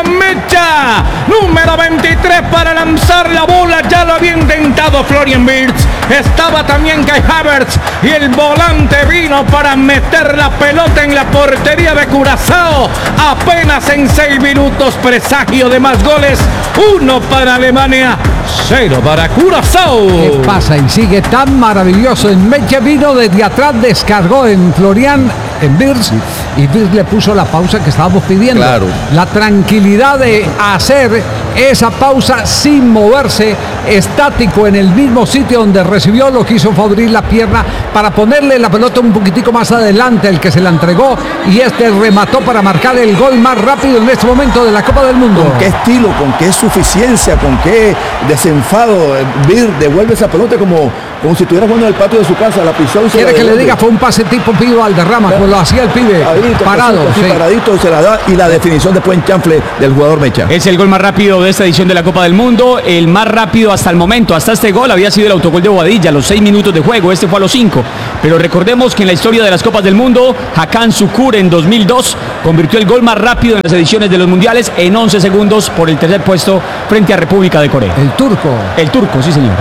Esteban Mecha. Número 23 para lanzar la bola. Ya lo había intentado Florian Wirtz. Estaba también Kai Havertz. Y el volante vino para meter la pelota en la portería de Curazao. Apenas en 6 minutos, presagio de más goles. 1 para Alemania, 0 para Curazao. ¿Qué pasa? Y sigue tan maravilloso. En Mecha vino desde atrás, descargó en Florian, en Wirtz, y Wirtz le puso la pausa que estábamos pidiendo. Claro. La tranquilidad de hacer esa pausa sin moverse, estático en el mismo sitio donde recibió, lo quiso abrir la pierna para ponerle la pelota un poquitico más adelante, el que se la entregó, y este remató para marcar el gol más rápido en este momento de la Copa del Mundo. ¿Con qué estilo, con qué suficiencia, con qué desenfado? Wirtz devuelve esa pelota como si estuviera jugando en el patio de su casa, la pisó y se Quiere la que le devuelve. diga, fue un pase tipo Pío Valderrama, pues lo hacía el pibe, Ahorita, parado. así, Sí. paradito, se la da, y la definición después en chanfle del jugador Mecha. Es el gol más rápido de esta edición de la Copa del Mundo, el más rápido hasta el momento. Hasta este gol había sido el autogol de Boadilla a los 6 minutos de juego, este fue a los 5. Pero recordemos que en la historia de las Copas del Mundo, Hakan Şükür en 2002 convirtió el gol más rápido en las ediciones de los mundiales en 11 segundos por el tercer puesto frente a República de Corea. El turco. El turco, sí señor.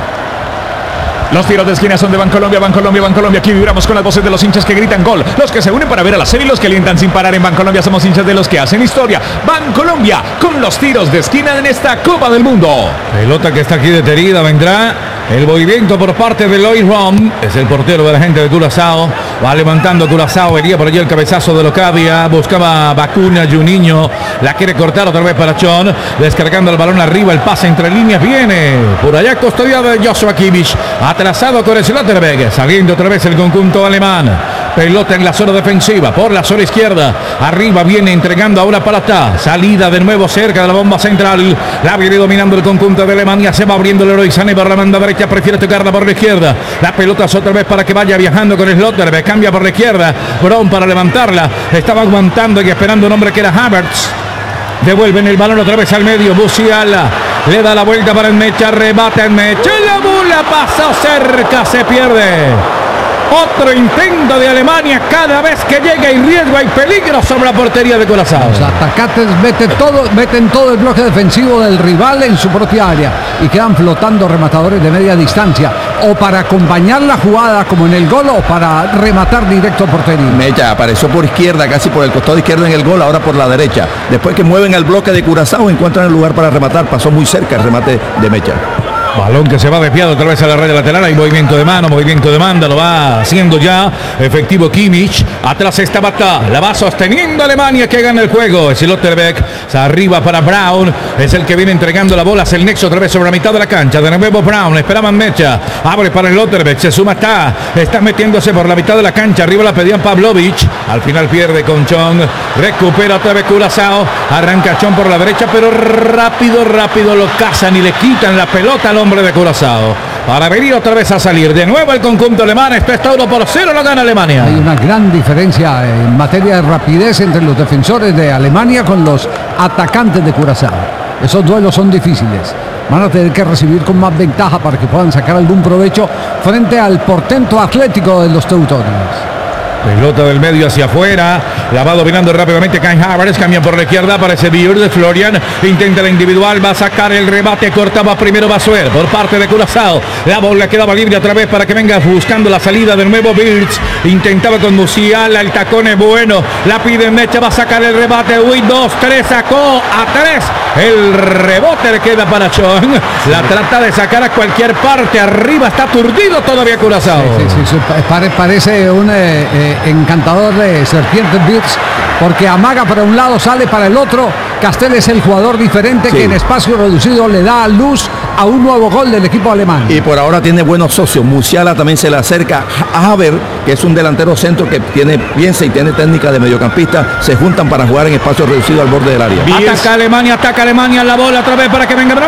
Los tiros de esquina son de Bancolombia, Bancolombia, Bancolombia. Aquí vibramos con las voces de los hinchas que gritan gol. Los que se unen para ver a la serie y los que alientan sin parar en Bancolombia. Somos hinchas de los que hacen historia. Bancolombia con los tiros de esquina en esta Copa del Mundo. Pelota que está aquí detenida. Vendrá el movimiento por parte de Loïc Rom. Es el portero de la gente de Curazao. Va levantando Curazao. Venía por allí el cabezazo de Locadia. Buscaba Bacuna, Juninho. La quiere cortar otra vez para Chon. Descargando el balón arriba. El pase entre líneas. Viene por allá custodiado de Joshua Kimmich. Atrasado con el Slotterbeck. Saliendo otra vez el conjunto alemán. Pelota en la zona defensiva. Por la zona izquierda. Arriba viene entregando ahora para Tah. Salida de nuevo cerca de la bomba central. La viene dominando el conjunto de Alemania. Se va abriendo el Leroy Sané por la banda derecha. Prefiere tocarla por la izquierda. La pelota es otra vez para que vaya viajando con Slotterbeck. Cambia por la izquierda. Brown para levantarla. Estaba aguantando y esperando un hombre que era Havertz. Devuelven el balón otra vez al medio. Musiala le da la vuelta para el Mecha. Rebate el Mecha. La bola pasó cerca. Se pierde. Otro intento de Alemania. Cada vez que llega hay riesgo, hay peligro sobre la portería de Curazao. Los atacantes meten todo el bloque defensivo del rival en su propia área y quedan flotando rematadores de media distancia, o para acompañar la jugada como en el gol, o para rematar directo a portería. Mecha apareció por izquierda, casi por el costado izquierdo en el gol, ahora por la derecha. Después que mueven el bloque de Curazao, encuentran el lugar para rematar. Pasó muy cerca el remate de Mecha. Balón que se va desviado otra vez a la raya lateral. Hay movimiento de mano, movimiento de banda. Lo va haciendo ya efectivo Kimmich. Atrás está Tah. La va sosteniendo Alemania, que gana el juego. Slotterbeck. Arriba para Brown. Es el que viene entregando la bola hacia el nexo otra vez sobre la mitad de la cancha. De nuevo Brown. Esperaban Mecha. Abre para Slotterbeck. Se suma Tah. Está metiéndose por la mitad de la cancha. Arriba la pedían Pavlovic. Al final pierde con Chon. Recupera otra vez Curazao. Arranca Chon por la derecha, pero rápido lo cazan y le quitan la pelota al hombre de Curazao para venir otra vez a salir. De nuevo el conjunto alemán. Esto está 1-0, lo gana Alemania. Hay una gran diferencia en materia de rapidez entre los defensores de Alemania con los atacantes de Curazao. Esos duelos son difíciles. Van a tener que recibir con más ventaja para que puedan sacar algún provecho frente al portento atlético de los teutones. Pelota del medio hacia afuera. La va dominando rápidamente Kai Havertz. Cambia por la izquierda. Aparece Wirtz. Florian intenta la individual. Va a sacar el rebate. Cortaba primero Basuer por parte de Curazao. La bola quedaba libre otra vez para que venga buscando la salida de nuevo Wirtz. Intentaba con Musiala. El tacón es bueno. La pide Mecha. Va a sacar el rebate. 2, 3. Sacó a 3. El rebote le queda para Chon. La trata de sacar a cualquier parte. Arriba está aturdido todavía Curazao. Sí, parece un encantador de serpientes Wirtz, porque amaga para un lado, sale para el otro. Castel es el jugador diferente, sí, que en espacio reducido le da luz a un nuevo gol del equipo alemán. Y por ahora tiene buenos socios. Musiala también se le acerca. Havertz, que es un delantero centro que piensa y tiene técnica de mediocampista, se juntan para jugar en espacio reducido al borde del área. Ataca Alemania, la bola otra vez para que venga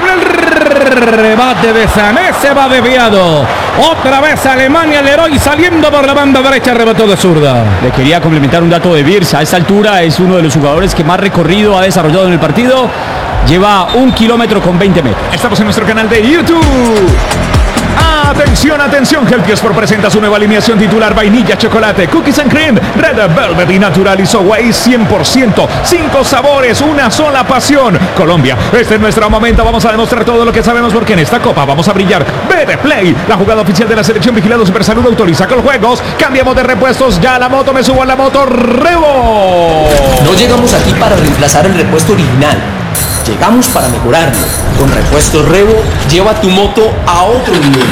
el rebate de Sané, se va desviado. Otra vez Alemania, el héroe saliendo por la banda derecha, rebató de zurda. Le quería complementar un dato de Wirtz. A esta altura es uno de los jugadores que más recorrido ha desarrollado en el partido. Lleva 1 kilómetro con 20 metros. Estamos en nuestro canal de YouTube. Atención, atención, Healthy Sport presenta su nueva alineación titular: vainilla, chocolate, cookies and cream, red velvet y natural ISO Whey 100%, 5 sabores, una sola pasión. Colombia, este es nuestro momento, vamos a demostrar todo lo que sabemos porque en esta copa vamos a brillar. BD Play, la jugada oficial de la selección, vigilado Supersalud, autoriza con juegos. Cambiamos de repuestos, ya la moto, me subo a la moto, Revo. No llegamos aquí para reemplazar el repuesto original. Llegamos para mejorarlo. Con Repuestos Revo, lleva tu moto a otro nivel.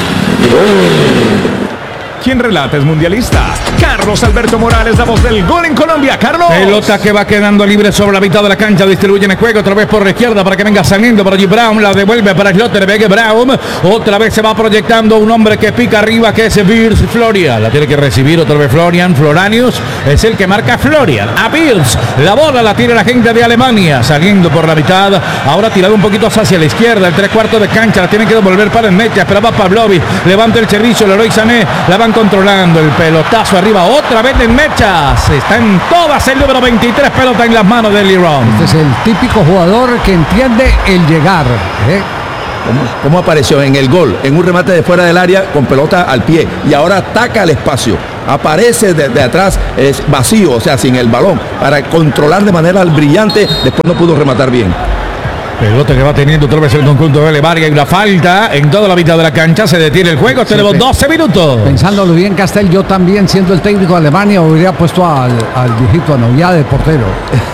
¿Quién relata es mundialista? Carlos Alberto Morales, la voz del gol en Colombia. Carlos. Pelota que va quedando libre sobre la mitad de la cancha. Distribuyen el juego otra vez por la izquierda para que venga saliendo por allí Brown. La devuelve para Schlotterbeck. Brown otra vez se va proyectando un hombre que pica arriba, que es Wirtz Florian. La tiene que recibir otra vez Florian. Floranius es el que marca Florian. A Wirtz. La bola la tiene la gente de Alemania. Saliendo por la mitad. Ahora tirado un poquito hacia la izquierda. El 3/4 de cancha. La tienen que devolver para el Mecha. Esperaba Pavlovic. Levanta el servicio. Leroy Sané. La van controlando. El pelotazo arriba. Otra vez en Mechas. Está en todas el número 23. Pelota en las manos de Leron. Este es el típico jugador que entiende el llegar. ¿Cómo apareció en el gol? En un remate de fuera del área con pelota al pie. Y ahora ataca el espacio. Aparece de atrás, es vacío, o sea, sin el balón. Para controlar de manera brillante. Después no pudo rematar bien. Pelota que va teniendo otra vez el conjunto de Alemania. Hay una falta en toda la mitad de la cancha. Se detiene el juego. Tenemos 12 minutos. Pensándolo bien, Castel, yo también, siendo el técnico de Alemania, hubiera puesto al viejito Anovia de portero.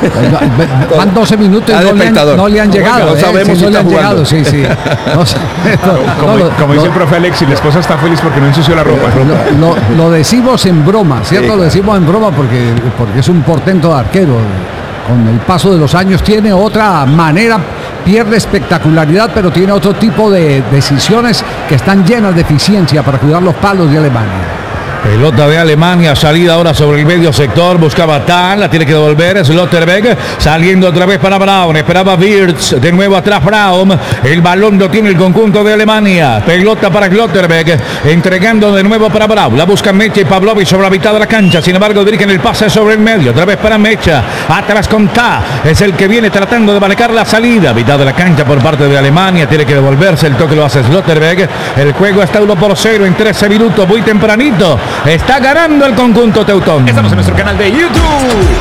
Van 12 minutos y no le han llegado. No sabemos si no le está han jugando. llegado. Sí. No sé. Como dice el profe Alexis, la esposa está feliz porque no ensució la ropa. Lo decimos en broma, ¿cierto? Sí, Lo decimos en broma porque es un portento de arquero. Con el paso de los años tiene otra manera, pierde espectacularidad, pero tiene otro tipo de decisiones que están llenas de eficiencia para cuidar los palos de Alemania. Pelota de Alemania, salida ahora sobre el medio sector, buscaba Tan, la tiene que devolver Schlotterbeck, saliendo otra vez para Brown, esperaba Wirtz, de nuevo atrás Brown, el balón lo tiene el conjunto de Alemania, pelota para Schlotterbeck, entregando de nuevo para Brown, la buscan Mecha y Pavlovic sobre la mitad de la cancha, sin embargo dirigen el pase sobre el medio, otra vez para Mecha, atrás con Ta, es el que viene tratando de manejar la salida, mitad de la cancha por parte de Alemania, tiene que devolverse, el toque lo hace Schlotterbeck, el juego está 1-0 en 13 minutos, muy tempranito. Está ganando el conjunto teutón. Estamos en nuestro canal de YouTube.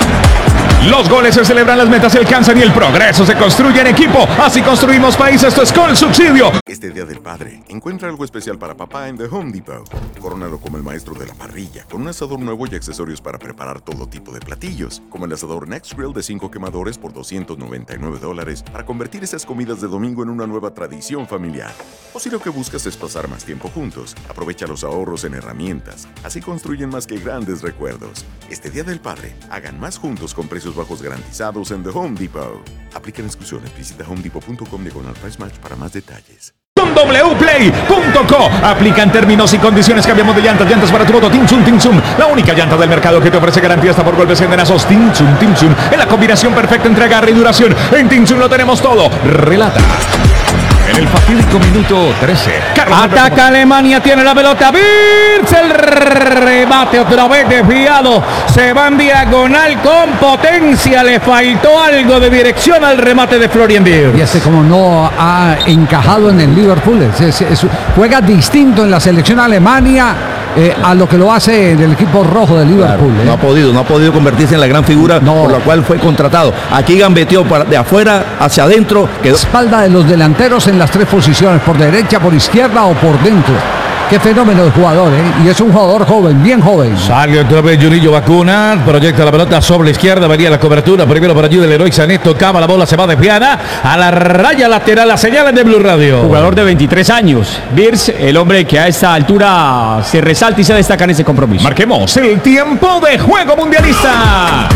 Los goles se celebran, las metas se alcanzan y el progreso se construye en equipo. Así construimos país. Esto es Col Subsidio. Este Día del Padre, encuentra algo especial para papá en The Home Depot. Corónalo como el maestro de la parrilla, con un asador nuevo y accesorios para preparar todo tipo de platillos, como el asador Next Grill de 5 quemadores por $299 para convertir esas comidas de domingo en una nueva tradición familiar. O si lo que buscas es pasar más tiempo juntos, aprovecha los ahorros en herramientas. Así construyen más que grandes recuerdos. Este Día del Padre, hagan más juntos con precios bajos garantizados en The Home Depot. Aplican exclusiones. Visita homedepot.com/price match para más detalles. Con wplay.co. Aplican términos y condiciones. Cambiamos de llantas para tu moto. Tinsun. La única llanta del mercado que te ofrece garantía hasta por golpes y endenazos. Tinsun. Es la combinación perfecta entre agarre y duración. En Tinsun lo tenemos todo. Relata. En el fatídico minuto 13. Carlos Ataca Alemania, tiene la pelota. Wirtz, el remate otra vez desviado. Se va en diagonal con potencia. Le faltó algo de dirección al remate de Florian Wirtz. Y como no ha encajado en el Liverpool, juega distinto en la selección Alemania a lo que lo hace en el equipo rojo de Liverpool. Claro, no ha podido convertirse en la gran figura por la cual fue contratado. Aquí gambeteó de afuera hacia adentro. Quedó espalda de los delanteros en las tres posiciones, por derecha, por izquierda o por dentro. Qué fenómeno de jugador, y es un jugador joven, bien joven. Sale otra vez Juninho Vacuna, proyecta la pelota sobre la izquierda, venía la cobertura, primero por allí del Leroy Sané, tocaba la bola, se va desviada a la raya lateral, las señales de Blue Radio. Jugador de 23 años, Wirtz, el hombre que a esta altura se resalta y se destaca en ese compromiso. Marquemos el tiempo de juego mundialista.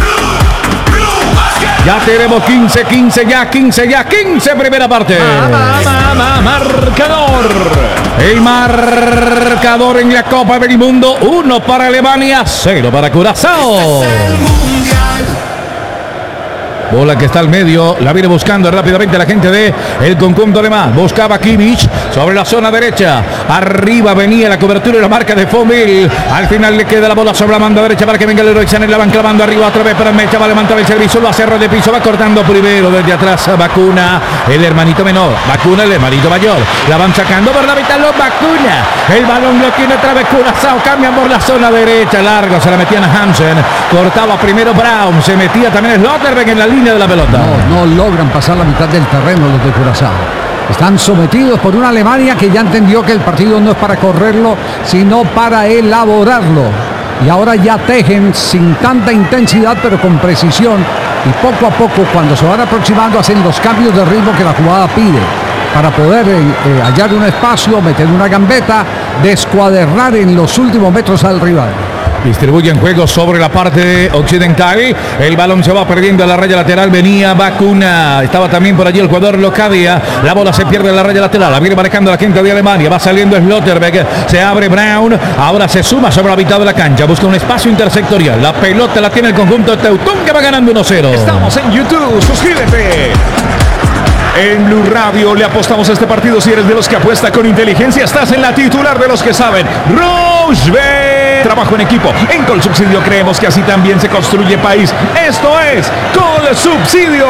Ya tenemos 15, primera parte. Marcador. El marcador en la Copa del Mundo, 1 para Alemania, 0 para Curazao. Bola que está al medio, la viene buscando rápidamente la gente de el conjunto alemán. Buscaba Kimmich sobre la zona derecha. Arriba venía la cobertura y la marca de Fomil. Al final le queda la bola sobre la manda derecha para que venga el héroe Sané. La van clavando arriba otra vez para Mecha. Va a levantar el servicio, lo hace de piso, va cortando primero desde atrás a Bacuna, el hermanito menor. Bacuna, el hermanito mayor. La van sacando por la mitad los Bacuna. El balón lo tiene otra vez Curazao. Cambian por la zona derecha. Largo, se la metían a Hansen. Cortaba primero Braun. Se metía también Slotterbeck en la línea de la pelota. No logran pasar la mitad del terreno los de Curazao. Están sometidos por una Alemania que ya entendió que el partido no es para correrlo, sino para elaborarlo. Y ahora ya tejen sin tanta intensidad, pero con precisión. Y poco a poco, cuando se van aproximando, hacen los cambios de ritmo que la jugada pide. Para poder hallar un espacio, meter una gambeta, descuadernar en los últimos metros al rival. Distribuyen juego sobre la parte occidental. El balón se va perdiendo a la raya lateral. Venía Bacuna. Estaba también por allí el jugador Locadia. La bola se pierde en la raya lateral. La viene marcando la gente de Alemania. Va saliendo Slotterbeck. Se abre Braun. Ahora se suma sobre la mitad de la cancha. Busca un espacio intersectorial. La pelota la tiene el conjunto Teutón, que va ganando 1-0. Estamos en YouTube. Suscríbete. En Blue Radio le apostamos a este partido. Si eres de los que apuesta con inteligencia, estás en la titular de los que saben. Rochebet. Trabajo en equipo. En Colsubsidio creemos que así también se construye país. Esto es Colsubsidio.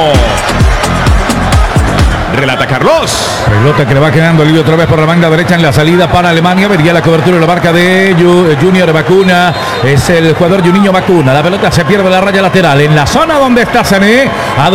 Relata Carlos. Pelota que le va quedando libre otra vez por la banda derecha en la salida para Alemania. Vería la cobertura de la marca de Junior Bacuna. Es el jugador Juninho Bacuna. La pelota se pierde en la raya lateral. En la zona donde está Sané.